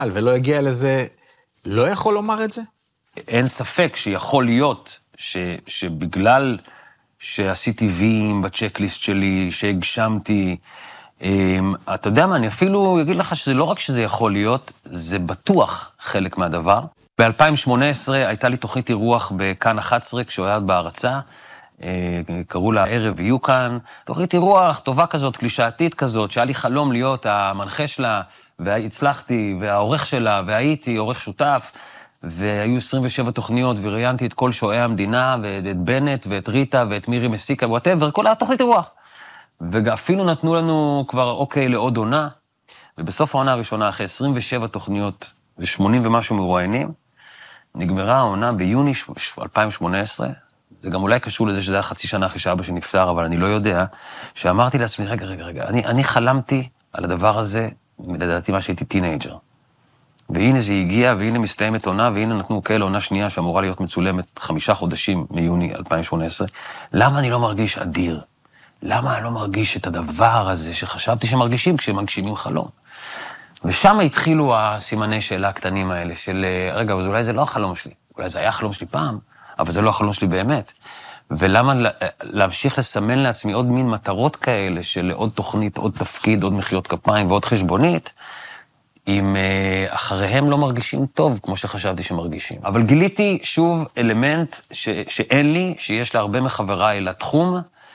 ולא הגיע לזה, לא יכול לומר את זה? אין ספק שיכול להיות שבגלל שעשיתי ויים בצ'קליסט שלי, שהגשמתי, אתה יודע מה, אני אפילו אגיד לך שזה לא רק שזה יכול להיות, זה בטוח חלק מהדבר. ב-2018 הייתה לי תוכנית אירוח בכאן 11, כשהוא היה בהרצה, קראו לה ערב ויהיו כאן, תוכנית אירוח טובה כזאת, קלישאתית כזאת, שהיה לי חלום להיות המנחה שלה, והצלחתי, והעורך שלה, והייתי עורך שותף, והיו 27 תוכניות, וראיינתי את כל שועי המדינה, ואת בנט, ואת ריטה, ואת מירי מסיקה, whatever, כל התוכנית אירוח. ואפילו נתנו לנו כבר אוקיי לעוד עונה, ובסוף העונה הראשונה, אחרי 27 תוכניות ו80 ומשהו מרואיינים, נגמרה העונה ביוני 2018, זה גם אולי קשור לזה שזה היה חצי שנה אחרי שאבא שנפטר, אבל אני לא יודע, שאמרתי לעצמי, רגע, אני חלמתי על הדבר הזה, לדעתי מה שהייתי טינאג'ר. והנה זה הגיע, והנה מסתיימת עונה, והנה נתנו כאלה עונה שנייה שאמורה להיות מצולמת 5 חודשים מיוני 2018. למה אני לא מרגיש אדיר? למה אני לא מרגיש את הדבר הזה שחשבתי שמרגישים כשמגשימים חלום? ושם התחילו הסימני שאלה הקטנים האלה של, רגע, אז אולי זה לא החלום שלי, אולי זה היה החלום שלי פעם, אבל זה לא החלום שלי באמת. ולמה להמשיך לסמן לעצמי עוד מין מטרות כאלה של עוד תוכנית, עוד תפקיד, עוד מחיאות כפיים ועוד חשבונית, אם אחריהם לא מרגישים טוב, כמו שחשבתי שמרגישים. אבל גיליתי שוב אלמנט שאין לי, שיש להרבה מחבריי לתחום,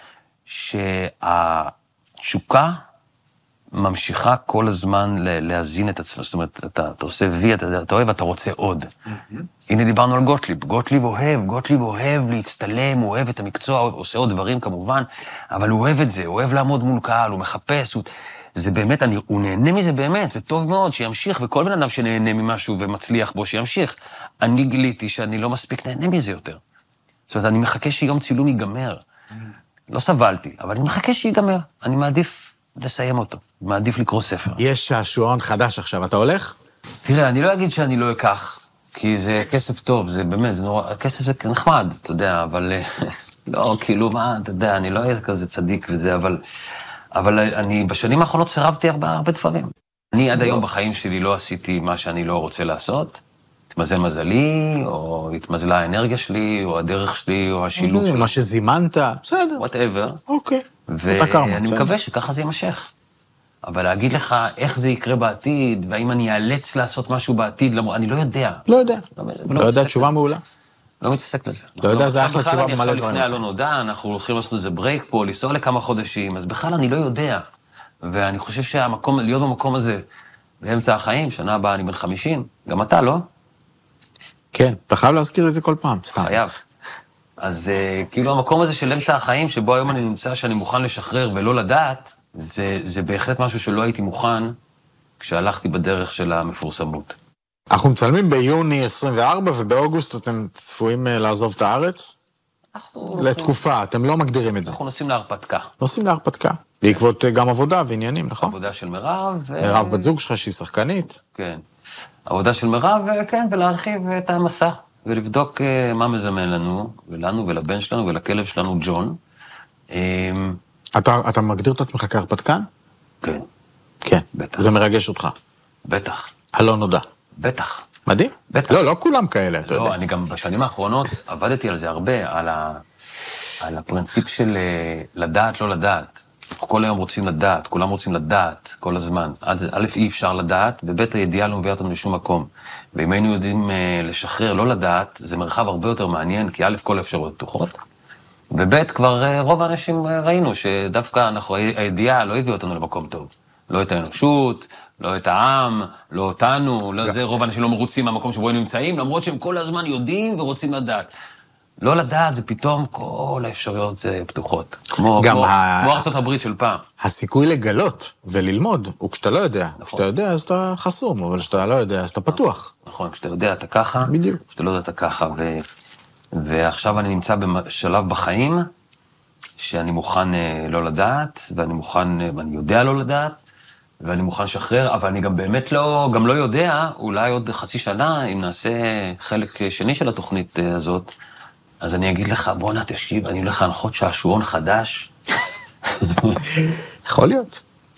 שהתשוקה ממשיכה כל הזמן להזין את עצמו. זאת אומרת, אתה עושה וי, אתה אוהב, אתה רוצה עוד. הנה דיברנו על גוטליב. גוטליב אוהב להצטלם, הוא אוהב את המקצוע, עושה עוד דברים כמובן, אבל הוא אוהב את זה, הוא אוהב לעמוד מול קהל, הוא מחפש, זה באמת, הוא נהנה מזה באמת, וטוב מאוד שימשיך, וכל בן אדם שנהנה ממשהו ומצליח בו שימשיך. אני גיליתי שאני לא מספיק נהנה מזה יותר. זאת אומרת, אני מחכה שיום צילום ייגמר. לא סבלתי, אבל אני מחכה שיגמר. אני מעדיף לסיים אותו, מעדיף לקרוא ספר. יש שעשועון חדש עכשיו, אתה הולך? תראה, אני לא אגיד שאני לא אקח, כי זה כסף טוב, זה באמת, זה נורא, הכסף זה נחמד, אתה יודע, אבל לא, כאילו, מה, אתה יודע, אני לא אהיה כזה צדיק וזה, אבל אני בשנים האחרונות סירבתי הרבה דברים. אני עד היום בחיים שלי לא עשיתי מה שאני לא רוצה לעשות, התמזל מזלי, או התמזלה האנרגיה שלי, או הדרך שלי, או השילוב שלי. מה שזימנת, בסדר. whatever. אוקיי. ואני מקווה שככה זה יימשך. אבל להגיד לך איך זה יקרה בעתיד, והאם אני אאלץ לעשות משהו בעתיד, אני לא יודע. לא יודע, תשובה מעולה. לא מתעסק בזה. לא יודע, זה אחלה תשובה במלא דברים. לפני הלא נודע, אנחנו הולכים לעשות איזה ברייק פה, לנסוע לכמה חודשים, אז בכלל אני לא יודע. ואני חושב שהמקום, להיות במקום הזה, באמצע החיים, שנה הבאה אני בן 50, גם אתה, לא? כן, אתה חייב להזכיר את זה כל פעם, סתם. חייב. אז כאילו המקום הזה של אמצע החיים, שבו היום אני נמצא שאני מוכן לשחרר ולא לדעת, זה בהחלט משהו שלא הייתי מוכן כשהלכתי בדרך של המפורסמות. אנחנו מצלמים ביוני 24, ובאוגוסט אתם צפויים לעזוב את הארץ? לתקופה, אתם לא מגדירים את זה. אנחנו נוסעים להרפתקה. נוסעים להרפתקה. בעקבות גם עבודה ועניינים, נכון? עבודה של מירב. מירב בת זוג שלך שהיא שחקנית. כן. עבודה של מירב, כן, ולהרחיב את המסע, ולבדוק מה מזמן לנו ולבן שלנו ולכלב שלנו, ג'ון. אתה מגדיר את עצמך כהרפתקן? כן. כן. בטח. זה מרגש אותך. בטח. הלא נודע. בטח. מדהים? בטח. לא כולם כאלה, אתה יודע. לא, אני גם בשנים האחרונות עבדתי על זה הרבה, על הפרינציפ של לדעת, לא לדעת. כל היום רוצים לדעת, כולם רוצים לדעת כל הזמן. א', אי אפשר לדעת, וב', הידיעה לא מביאה אותנו לשום מקום. ואם היינו יודעים לשחרר, לא לדעת, זה מרחב הרבה יותר מעניין, כי א', כל האפשרויות פתוחות. וב', כבר רוב האנשים ראינו שדווקא הידיעה לא הביאה אותנו למקום טוב. לא את האנושות, לא את העם, לא אותנו, לא זה, רוב האנשים לא מרוצים מהמקום שבו הם נמצאים, למרות שהם כל הזמן יודעים ורוצים לדעת. לא לדעת, זה פתאום כל האפשרויות פתוחות. כמו ארצות הברית של פעם. הסיכוי לגלות וללמוד הוא כשאתה לא יודע. נכון. כשאתה יודע, אז אתה חסום, אבל כשאתה לא יודע, אז אתה פתוח. נכון, כשאתה יודע, אתה ככה. בדיוק. כשאתה לא יודע, אתה ככה. ועכשיו אני נמצא בשלב בחיים, שאני מוכן לא לדעת, ואני יודע לא לדעת, ואני מוכן לשחרר, אבל אני גם באמת גם לא יודע, אולי עוד חצי שנה, אם נעשה חלק שני של התוכנית הזאת, אז אני אגיד לך, בוא תקשיב, אני הולך להנחות שעשועון חדש. יכול להיות.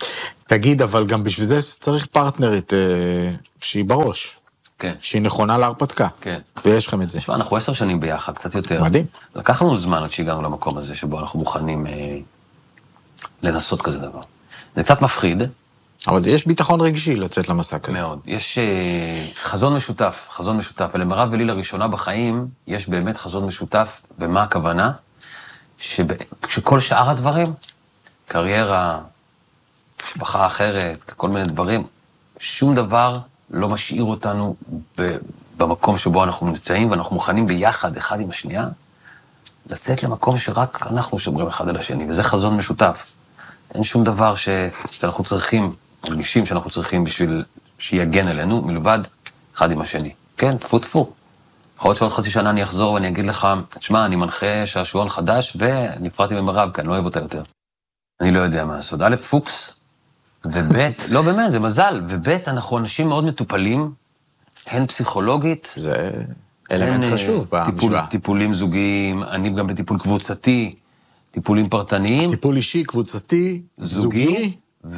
תגיד, אבל גם בשביל זה צריך פרטנרית שהיא בראש. כן. שהיא נכונה להרפתקה. כן. ויש לכם את זה. תשמע, אנחנו 10 שנים ביחד, קצת יותר. מדהים. לקח לנו זמן עד שהגענו למקום הזה, שבו אנחנו מוכנים לנסות כזה דבר. זה קצת מפחיד. אבל יש ביטחון רגשי לצאת למסע כזה. מאוד. יש חזון משותף, ולמירב ולי לראשונה בחיים, יש באמת חזון משותף, ומה הכוונה? שכל שאר הדברים, קריירה, משפחה אחרת, כל מיני דברים, שום דבר לא משאיר אותנו במקום שבו אנחנו נמצאים, ואנחנו מוכנים ביחד, אחד עם השנייה, לצאת למקום שרק אנחנו שומרים אחד על השני, וזה חזון משותף. אין שום דבר שאנחנו צריכים, מרגישים שאנחנו צריכים בשביל שיגן עלינו, מלבד אחד עם השני. כן, טפו טפו. יכול להיות שעוד חצי שנה אני אחזור ואני אגיד לך, תשמע, אני מנחה שעשועון חדש, ונפרדתי ממירב, כי אני לא אוהב אותה יותר. אני לא יודע מה לעשות. א', פוקס, וב', לא באמת, זה מזל, וב', אנחנו אנשים מאוד מטופלים, הן פסיכולוגית, זה אלמנט חשוב במשוואה. טיפולים זוגיים, אני גם בטיפול קבוצתי, טיפולים פרטניים. טיפול אישי, קבוצתי, זוגי.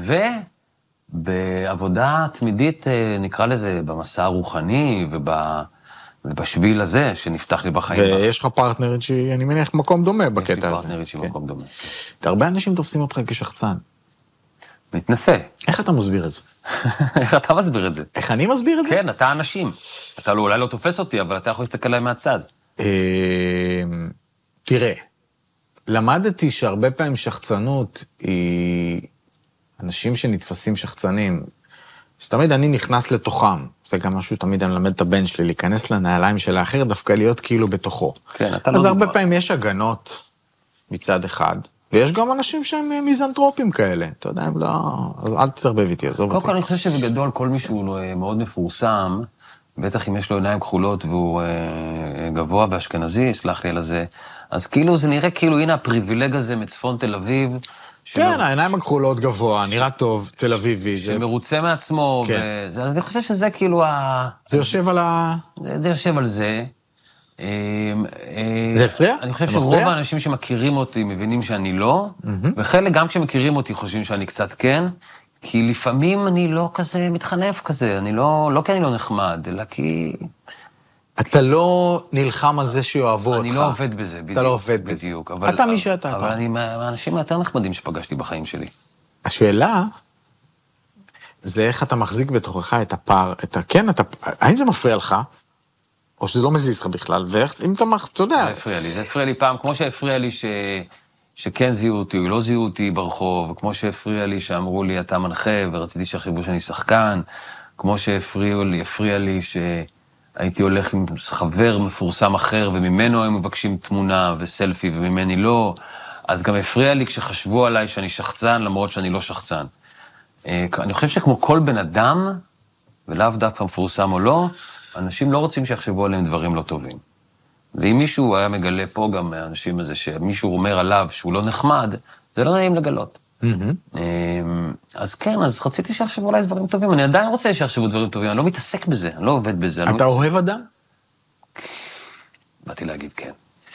ובעבודה תמידית, נקרא לזה, במסע הרוחני ובשביל הזה שנפתח לי בחיים. ויש לך פרטנרית שאני מניח מקום דומה בקטע הזה. יש לי פרטנרית שהיא מקום דומה. הרבה אנשים תופסים אותך כשחצן. מתנסה. איך אתה מסביר את זה? איך אתה מסביר את זה? איך אני מסביר את זה? כן, אתה אנשים. אתה אולי לא תופס אותי, אבל אתה יכול להסתכל עליי מהצד. תראה, למדתי שהרבה פעמים שחצנות היא אנשים שנתפסים שחצנים, שתמיד אני נכנס לתוכם, זה גם משהו שתמיד אני למד את הבן שלי, להיכנס לנעליים של האחר, דווקא להיות כאילו בתוכו. כן, אתה לא... אז הרבה פעמים יש הגנות מצד אחד, ויש גם אנשים שהם מיזנטרופים כאלה, אתה יודע, הם לא... אל תתערבב איתי, עזוב אותי. קודם כל אני חושב שבגדול כל מישהו מאוד מפורסם, בטח אם יש לו עיניים כחולות והוא גבוה באשכנזי, סלח לי על זה, אז כאילו זה נראה כאילו, הנה הפריבילג הזה מצפון תל אביב. כן, העיניים הכחולות גבוה, נראה טוב, תל אביבי. שמרוצה מעצמו, אני חושב שזה כאילו זה יושב על זה יושב על זה. זה הפריע? אני חושב שרוב האנשים שמכירים אותי מבינים שאני לא, וחלק גם כשמכירים אותי חושבים שאני קצת כן, כי לפעמים אני לא כזה מתחנף כזה, אני לא כי אני לא נחמד, אלא כי... אתה לא נלחם על זה שיאהבו אותך. אני לא עובד בזה, בדיוק. אתה לא עובד בזה. בדיוק. אתה מי שאתה. אבל אני מהאנשים היותר נחמדים שפגשתי בחיים שלי. השאלה, זה איך אתה מחזיק בתוכך את הפער, האם זה מפריע לך, או שזה לא מזיז לך בכלל, ואיך, אם אתה יודע... זה הפריע לי פעם, כמו שהפריע לי שכן זיהו אותי, או לא זיהו אותי ברחוב, כמו שהפריע לי שאמרו לי, אתה מנחה, ורציתי שיחשבו שאני שחקן, כמו שהפריע לי הייתי הולך עם חבר מפורסם אחר, וממנו הם מבקשים תמונה וסלפי, וממני לא. אז גם הפריע לי כשחשבו עליי שאני שחצן, למרות שאני לא שחצן. אני חושב שכמו כל בן אדם, ולאו דווקא מפורסם או לא, אנשים לא רוצים שיחשבו עליהם דברים לא טובים. ואם מישהו היה מגלה פה גם מהאנשים הזה, שמישהו אומר עליו שהוא לא נחמד, זה לא נעים לגלות. אז כן, אז רציתי שיחשבו עליי דברים טובים, אני עדיין רוצה שיחשבו דברים טובים, אני לא מתעסק בזה, אני לא עובד בזה. אתה אוהב אדם? באתי להגיד כן.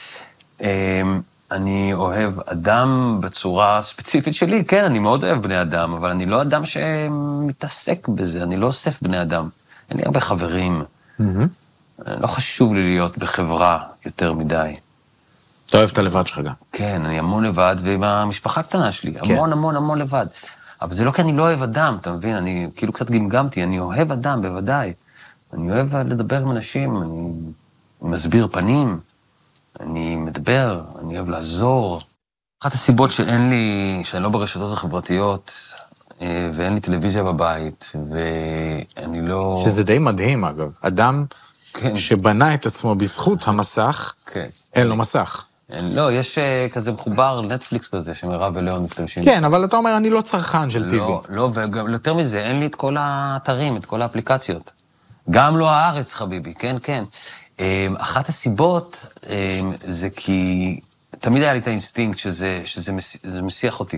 אני אוהב אדם בצורה ספציפית שלי, כן, אני מאוד אוהב בני אדם, אבל אני לא אדם שמתעסק בזה, אני לא אוסף בני אדם. אין לי הרבה חברים. לא חשוב לי להיות בחברה יותר מדי. אתה אוהב את הלבד שלך גם. כן, אני המון לבד, ועם המשפחה הקטנה שלי, המון המון המון לבד. אבל זה לא כי אני לא אוהב אדם, אתה מבין? אני כאילו קצת גמגמתי, אני אוהב אדם, בוודאי. אני אוהב לדבר עם אנשים, אני מסביר פנים, אני מדבר, אני אוהב לעזור. אחת הסיבות שאני לא ברשתות החברתיות, ואין לי טלוויזיה בבית, ואני לא... שזה די מדהים, אגב. אדם שבנה את עצמו בזכות המסך, אין לו מסך. לא, יש כזה מחובר נטפליקס כזה, שמירב וליאון מתלבשים. כן, אבל אתה אומר, אני לא צרכן של טיווי. לא, וגם יותר מזה, אין לי את כל האתרים, את כל האפליקציות. גם לא הארץ, חביבי, כן, כן. אחת הסיבות זה כי תמיד היה לי את האינסטינקט שזה מסיח אותי.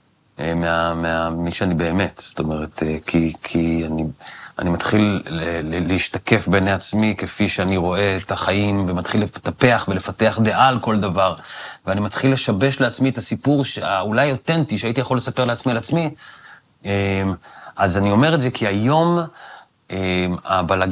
מי שאני באמת, זאת אומרת, כי אני מתחיל להשתקף בעיני עצמי כפי שאני רואה את החיים, ומתחיל לפתח ולפתח דעה על כל דבר, ואני מתחיל לשבש לעצמי את הסיפור אולי אותנטי, שהייתי יכול לספר לעצמי על עצמי, אז אני אומר את זה כי היום הבלגן